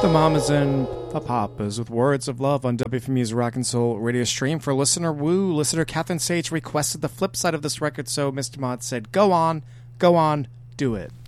The Mamas and the Papas with Words of Love on WFMU's Rock and Soul radio stream. For listener Woo, listener Catherine Sage requested the flip side of this record, so Mr. Mod said, go on, do it.